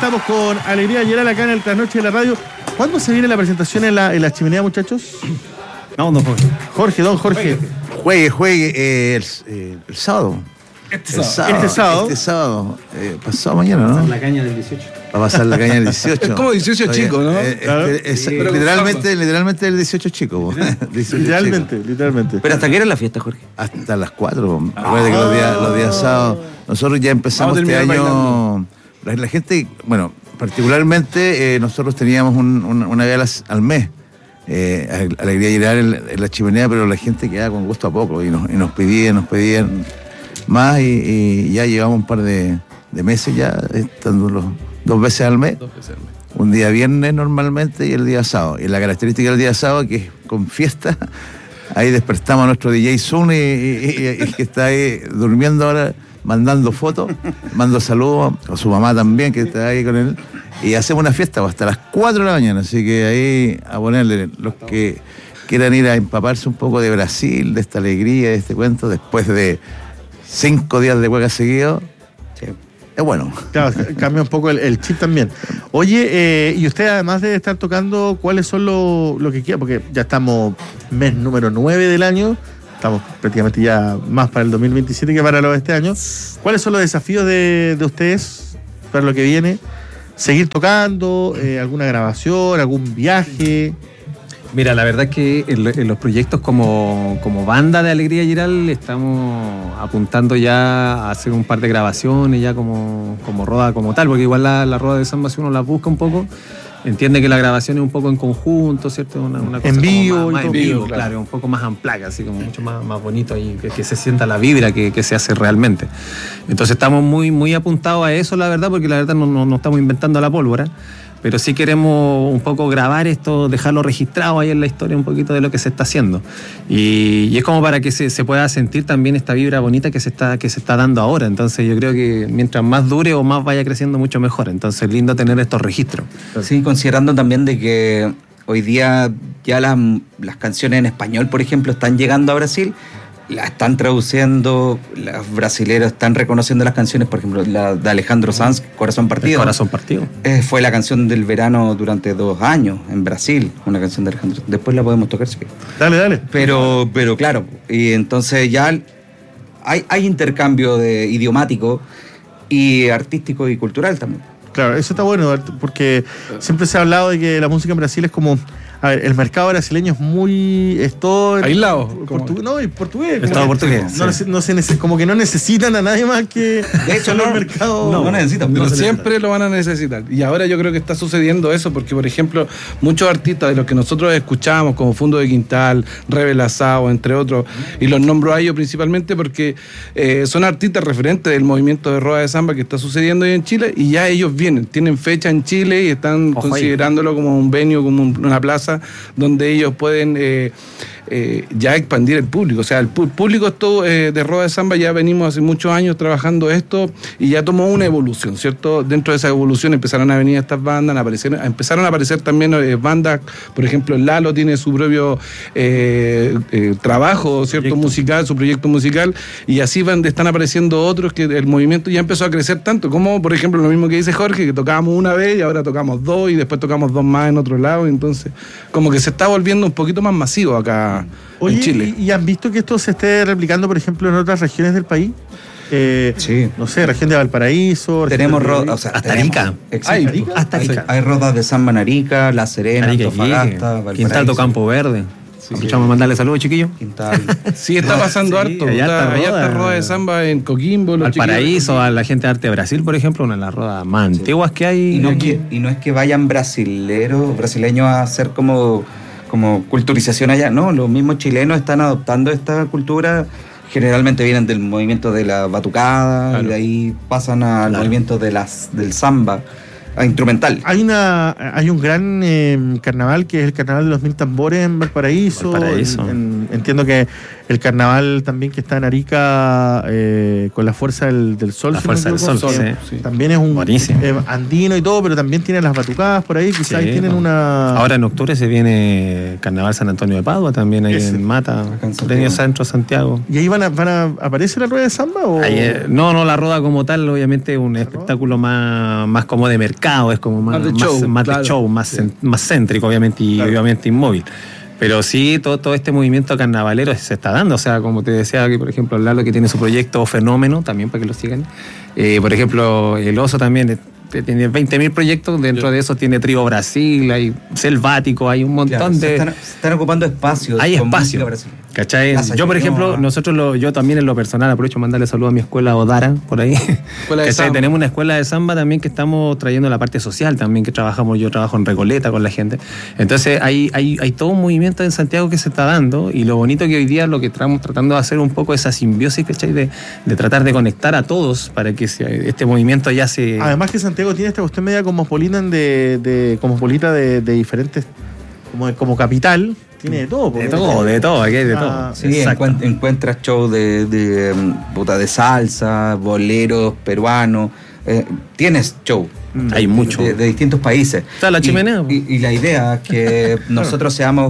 estamos con Alegría Giral acá en el Trasnoche de la Radio. ¿Cuándo se viene la presentación en la Chimenea, muchachos? No, don Jorge. Don Jorge. Juegue el sábado. Este sábado. Pasado mañana, ¿no? La caña del 18. Va a pasar la caña del 18. Es como 18 chico, ¿no? Literalmente el 18 chico. Literalmente. ¿Pero hasta qué era la fiesta, Jorge? Hasta las 4. Recuerda que los días sábados. Nosotros ya empezamos este año. La gente, bueno, particularmente nosotros teníamos una vez al mes. Alegría Giral en la Chimenea, pero la gente quedaba con gusto a poco y nos pedían más y ya llevamos un par de meses ya estando 2 veces al mes. Un día viernes normalmente y el día sábado. Y la característica del día sábado que es con fiesta, ahí despertamos a nuestro DJ Zoom y que está ahí durmiendo ahora, mandando fotos, mando saludos a su mamá también que está ahí con él. Y hacemos una fiesta hasta las 4 de la mañana, así que ahí a ponerle los que quieran ir a empaparse un poco de Brasil, de esta alegría, de este cuento, después de 5 días de huelga seguidos. Sí. Es bueno. Claro, cambia un poco el chip también. Oye, y usted además de estar tocando, ¿cuáles son lo que quiera? Porque ya estamos mes número 9 del año, estamos prácticamente ya más para el 2027 que para lo de este año. ¿Cuáles son los desafíos de ustedes para lo que viene? ¿Seguir tocando? ¿Alguna grabación? ¿Algún viaje? Mira, la verdad es que en los proyectos como banda de Alegría Giral estamos apuntando ya a hacer un par de grabaciones ya como roda como tal, porque igual la roda de samba si uno la busca un poco, entiende que la grabación es un poco en conjunto, ¿cierto? Una cosa en vivo, más en vivo, claro, un poco más amplaca, así como mucho más bonito y que se sienta la vibra que se hace realmente. Entonces estamos muy apuntados a eso, la verdad, porque la verdad no estamos inventando la pólvora. Pero sí queremos un poco grabar esto, dejarlo registrado ahí en la historia un poquito de lo que se está haciendo. Y es como para que se pueda sentir también esta vibra bonita que se está dando ahora. Entonces yo creo que mientras más dure o más vaya creciendo, mucho mejor. Entonces lindo tener estos registros. Sí, considerando también de que hoy día ya las canciones en español, por ejemplo, están llegando a Brasil, la están traduciendo, los brasileros están reconociendo las canciones, por ejemplo, la de Alejandro Sanz, Corazón Partido. Corazón Partido. Fue la canción del verano durante 2 años en Brasil, una canción de Alejandro. Después la podemos tocar, sí. Dale. Pero claro, y entonces ya hay intercambio de idiomático y artístico y cultural también. Claro, eso está bueno, porque siempre se ha hablado de que la música en Brasil es como... A ver, el mercado brasileño es todo... aislado. Y portugués. Es todo portugués. Como que no necesitan a nadie más que... De hecho, el mercado... No necesitan. Pero siempre lo van a necesitar. Y ahora yo creo que está sucediendo eso porque, por ejemplo, muchos artistas de los que nosotros escuchamos, como Fundo de Quintal, Rebelazao, entre otros, y los nombro a ellos principalmente porque son artistas referentes del movimiento de roda de samba que está sucediendo hoy en Chile, y ya ellos tienen fecha en Chile y están considerándolo como un venue, como una plaza donde ellos pueden ya expandir el público. O sea, el público de roda de samba ya venimos hace muchos años trabajando esto y ya tomó una evolución, ¿cierto? Dentro de esa evolución empezaron a venir estas bandas, empezaron a aparecer también bandas, por ejemplo, Lalo tiene su propio trabajo, ¿cierto? Musical, su proyecto musical, y así están apareciendo otros que el movimiento ya empezó a crecer tanto, como por ejemplo lo mismo que dice Jorge, que tocábamos una vez y ahora tocamos 2 y después tocamos 2 más en otro lado, entonces como que se está volviendo un poquito más masivo acá. Oye, en Chile. ¿Y han visto que esto se esté replicando, por ejemplo, en otras regiones del país? Sí. No sé, región de Valparaíso. Tenemos hasta Arica. Hasta Arica. Hay rodas de samba en Arica, La Serena, Antofagasta, Valparaíso. Quintal Campo Verde. Escuchamos mandarle saludos, chiquillos. Quintal. Sí, está pasando harto. Hay harta roda de samba en Coquimbo. Valparaíso, a la gente de Arte de Brasil, por ejemplo, una de las rodas más antiguas que hay. Y no es que vayan brasileños a hacer como culturización allá, no, los mismos chilenos están adoptando esta cultura, generalmente vienen del movimiento de la batucada, claro, y de ahí pasan al movimiento del samba, a instrumental. Hay un gran carnaval que es el Carnaval de los 1000 Tambores en Valparaíso. En entiendo que el carnaval también que está en Arica con la Fuerza del Sol. La Fuerza del Sol, sí. También es un Buenísimo. andino y todo, pero también tiene las batucadas por ahí, quizás ahí tienen una... Ahora en octubre se viene Carnaval San Antonio de Padua, también ahí en Mata, Premio Centro Santiago. ¿Y ahí aparece la rueda de samba? ¿O? Ahí, no, la rueda como tal, obviamente es un espectáculo más como de mercado, es como más de show, más céntrico, obviamente, y obviamente inmóvil. Pero sí, todo este movimiento carnavalero se está dando. O sea, como te decía aquí, por ejemplo, Lalo, que tiene su proyecto Fenómeno, también para que lo sigan. Por ejemplo, el Oso también tiene 20.000 proyectos. Dentro de eso tiene Trío Brasil, hay Selvático, hay un montón de... Están ocupando espacios. Hay espacio. ¿Cachai? Yo, por ejemplo, yo también en lo personal aprovecho mandarle saludos a mi escuela Odara, por ahí. Tenemos una escuela de samba también que estamos trayendo la parte social también, que yo trabajo en Recoleta con la gente. Entonces hay todo un movimiento en Santiago que se está dando, y lo bonito que hoy día lo que estamos tratando de hacer un poco esa simbiosis, ¿cachai? De tratar de conectar a todos para que este movimiento ya se... Además que Santiago tiene esta cuestión media cosmopolita de diferentes, como capital. Tiene de todo. De todo, aquí hay de todo. Sí, encuentras shows de salsa, boleros peruanos. Tienes show. Hay mucho. De distintos países. Está la chimenea. Y la idea es que nosotros seamos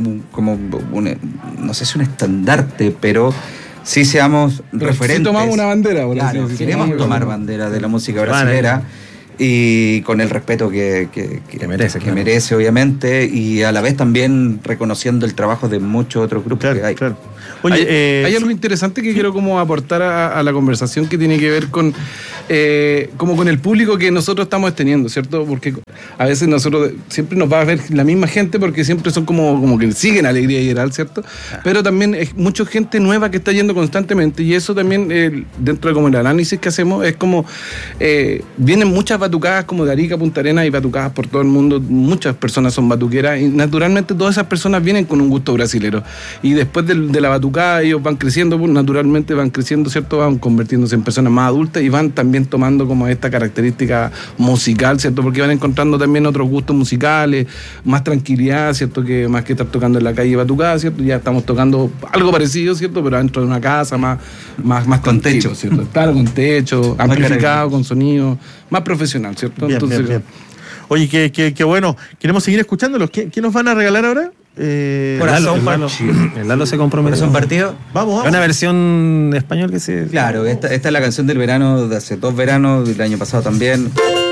no sé si un estandarte, pero sí seamos referentes. Sí tomamos una bandera. Claro, queremos tomar bandera de la música brasilera. Y con el respeto que merece, obviamente, y a la vez también reconociendo el trabajo de muchos otros grupos que hay. Claro. Oye, hay algo interesante que quiero como aportar a la conversación, que tiene que ver con como con el público que nosotros estamos teniendo, ¿cierto? Porque a veces nosotros siempre nos va a ver la misma gente, porque siempre son como que siguen Alegría General, ¿cierto? Pero también es mucha gente nueva que está yendo constantemente, y eso también dentro de como el análisis que hacemos es como vienen muchas batucadas como de Arica, Punta Arenas, y batucadas por todo el mundo. Muchas personas son batuqueras, y naturalmente todas esas personas vienen con un gusto brasilero, y después de la batucada ellos van creciendo, pues naturalmente van creciendo, ¿cierto? Van convirtiéndose en personas más adultas y van también tomando como esta característica musical, ¿cierto? Porque van encontrando también otros gustos musicales, más tranquilidad, ¿cierto? Que más que estar tocando en la calle batucada, ¿cierto? Ya estamos tocando algo parecido, ¿cierto? Pero dentro de una casa más con techo, ¿cierto? Claro, con techo, amplificado, con sonido, más profesional, ¿cierto? Bien, Entonces, bien. Oye, qué bueno. Queremos seguir escuchándolos. ¿Qué nos van a regalar ahora? El Lalo se compromete. ¿Corazón partido? Vamos. Es una versión español que se... Claro, esta es la canción del verano, de hace 2 veranos, del año pasado también.